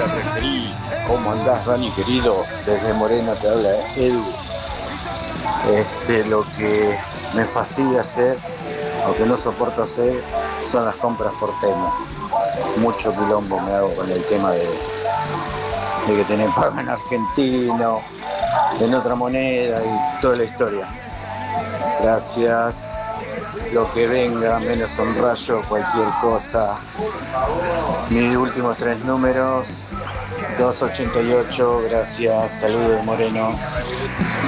referí. ¿Cómo andás, Dani, querido? Desde Moreno te habla Edu. Lo que me fastidia hacer, o que no soporto hacer, son las compras por Temu. Mucho quilombo me hago con el tema de que tenés pago en argentino, en otra moneda y toda la historia. Gracias. Lo que venga, menos un rayo, cualquier cosa. Mis últimos tres números, 288, gracias, saludos de Moreno.